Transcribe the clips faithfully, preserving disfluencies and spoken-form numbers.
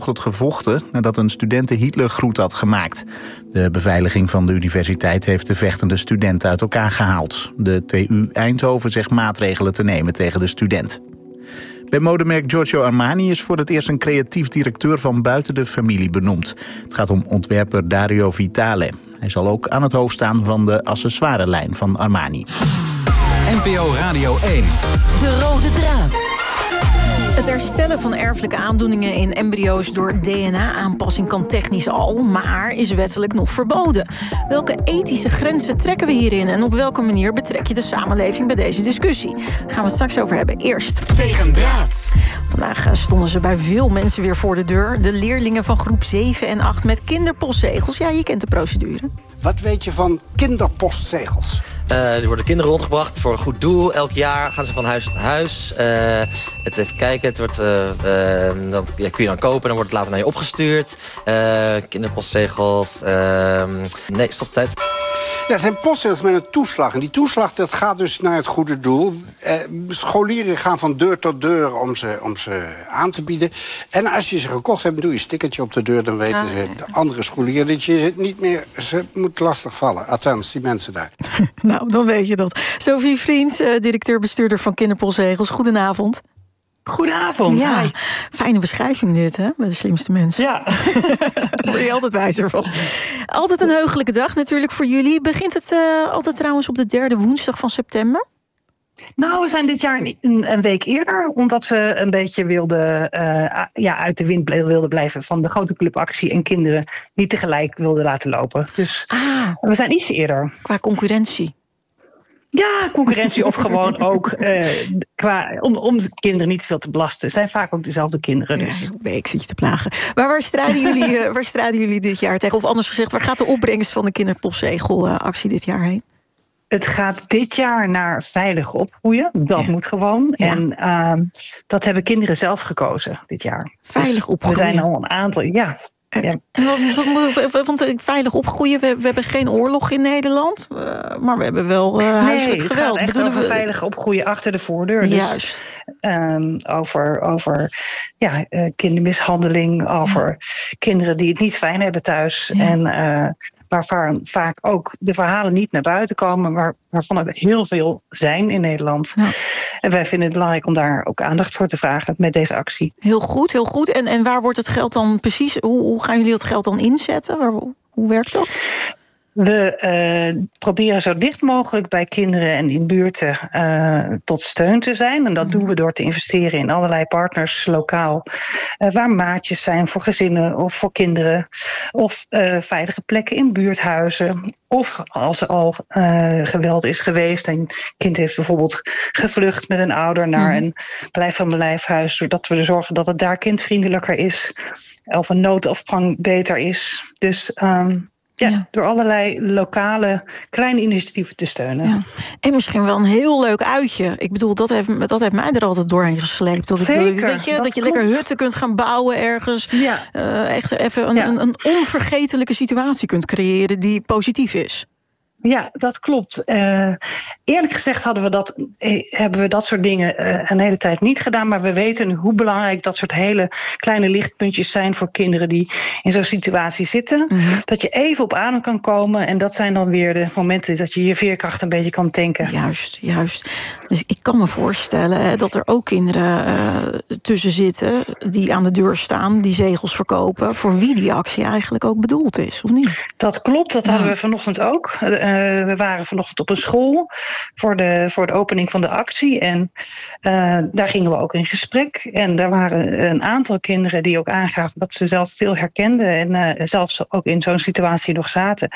vanochtend gevochten nadat een student de Hitlergroet had gemaakt. De beveiliging van de universiteit heeft de vechtende studenten uit elkaar gehaald. De T U Eindhoven zegt maatregelen te nemen tegen de student. Bij modemerk Giorgio Armani is voor het eerst een creatief directeur van buiten de familie benoemd. Het gaat om ontwerper Dario Vitale. Hij zal ook aan het hoofd staan van de accessoirelijn van Armani. N P O Radio één. De rode draad. Het herstellen van erfelijke aandoeningen in embryo's door D N A-aanpassing kan technisch al, maar is wettelijk nog verboden. Welke ethische grenzen trekken we hierin en op welke manier betrek je de samenleving bij deze discussie? Daar gaan we het straks over hebben. Eerst Tegen draad. Vandaag stonden ze bij veel mensen weer voor de deur. De leerlingen van groep zeven en acht met kinderpostzegels. Ja, je kent de procedure. Wat weet je van kinderpostzegels? Uh, er worden kinderen rondgebracht voor een goed doel. Elk jaar gaan ze van huis tot huis. Uh, het even kijken, het wordt, uh, uh, dat ja, kun je dan kopen en dan wordt het later naar je opgestuurd. Uh, kinderpostzegels. Uh, nee, stop tijd. Ja, het zijn postzegels met een toeslag. En die toeslag dat gaat dus naar het goede doel. Eh, scholieren gaan van deur tot deur om ze, om ze aan te bieden. En als je ze gekocht hebt, doe je een stickertje op de deur. Dan weten ah, ze, de andere scholieren dat je het niet meer... Ze moet lastig vallen. Althans, die mensen daar. Nou, dan weet je dat. Sophie Vriends, uh, directeur-bestuurder van Kinderpostzegels. Goedenavond. Goedenavond. Ja, Hi. Fijne beschrijving dit, hè, bij de slimste mensen. Ja. Daar word je altijd wijzer van. Altijd een heugelijke dag natuurlijk voor jullie. Begint het uh, altijd trouwens op de derde woensdag van september? Nou, we zijn dit jaar een, een week eerder, omdat we een beetje wilden, uh, ja, uit de wind wilden blijven van de grote clubactie en kinderen niet tegelijk wilden laten lopen. Dus ah, we zijn iets eerder. Qua concurrentie. Ja, concurrentie of gewoon ook uh, qua, om, om de kinderen niet te veel te belasten. Het zijn vaak ook dezelfde kinderen. Dus. Ja, nee, ik zit je te plagen. Maar waar strijden, jullie, uh, waar strijden jullie dit jaar tegen? Of anders gezegd, waar gaat de opbrengst van de kinderpostzegelactie dit jaar heen? Het gaat dit jaar naar veilig opgroeien. Dat ja. moet gewoon. Ja. En uh, dat hebben kinderen zelf gekozen dit jaar. Veilig opgroeien. Dus er zijn al een aantal, ja... Ja. Want veilig opgroeien, we, we hebben geen oorlog in Nederland, uh, maar we hebben wel uh, huiselijk nee, geweld. Het gaat echt Bedoelen over we... veilig opgroeien achter de voordeur. Dus, Juist. Um, over over ja, uh, kindermishandeling, over ja. kinderen die het niet fijn hebben thuis. Ja. En uh, waarvan vaak ook de verhalen niet naar buiten komen, maar waarvan er heel veel zijn in Nederland. Ja. En wij vinden het belangrijk om daar ook aandacht voor te vragen met deze actie. Heel goed, heel goed. En, en waar wordt het geld dan precies? Hoe, hoe gaan jullie dat geld dan inzetten? Waar, hoe werkt dat? We uh, proberen zo dicht mogelijk bij kinderen en in buurten uh, tot steun te zijn. En dat doen we door te investeren in allerlei partners lokaal. Uh, waar maatjes zijn voor gezinnen of voor kinderen. Of uh, veilige plekken in buurthuizen. Of als er al uh, geweld is geweest en een kind heeft bijvoorbeeld gevlucht met een ouder naar een blijf van belijfhuis. Zodat we zorgen dat het daar kindvriendelijker is. Of een noodopvang beter is. Dus... Um, Ja, ja, door allerlei lokale kleine initiatieven te steunen. Ja. En misschien wel een heel leuk uitje. Ik bedoel, dat heeft, dat heeft mij er altijd doorheen gesleept. Dat, Zeker, ik, weet je, dat, dat je klopt. lekker hutten kunt gaan bouwen ergens. Ja. Uh, echt even een, ja. een, een onvergetelijke situatie kunt creëren die positief is. Ja, dat klopt. Uh, eerlijk gezegd hadden we dat, hebben we dat soort dingen uh, een hele tijd niet gedaan. Maar we weten nu hoe belangrijk dat soort hele kleine lichtpuntjes zijn voor kinderen die in zo'n situatie zitten. Mm-hmm. Dat je even op adem kan komen. En dat zijn dan weer de momenten dat je je veerkracht een beetje kan tanken. Juist, juist. Dus ik kan me voorstellen hè, dat er ook kinderen uh, tussen zitten die aan de deur staan, die zegels verkopen. Voor wie die actie eigenlijk ook bedoeld is, of niet? Dat klopt, dat ja. hadden we vanochtend ook. Uh, we waren vanochtend op een school voor de, voor de opening van de actie. En uh, daar gingen we ook in gesprek. En daar waren een aantal kinderen die ook aangaven dat ze zelf veel herkenden. En uh, zelfs ook in zo'n situatie nog zaten.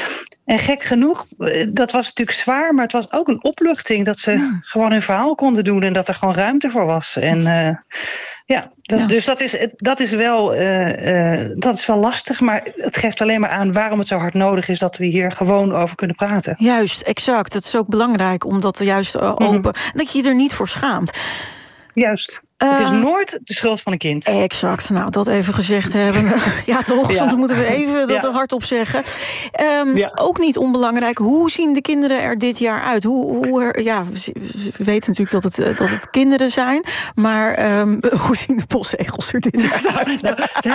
En gek genoeg, dat was natuurlijk zwaar, maar het was ook een opluchting dat ze ja. gewoon hun verhaal konden doen en dat er gewoon ruimte voor was. En uh, ja, dat, ja, dus dat is, dat is wel, uh, uh, dat is wel lastig, maar het geeft alleen maar aan waarom het zo hard nodig is dat we hier gewoon over kunnen praten. Juist, exact. Het is ook belangrijk om dat juist uh, open, mm-hmm. dat je je er niet voor schaamt. Juist. Uh, het is nooit de schuld van een kind. Exact. Nou, dat even gezegd hebben. Ja, toch? Ja. Soms moeten we even dat ja. hardop zeggen. Um, ja. Ook niet onbelangrijk. Hoe zien de kinderen er dit jaar uit? Hoe, hoe er, ja, we weten natuurlijk dat het, dat het kinderen zijn. Maar um, hoe zien de postzegels er dit jaar uit? Het is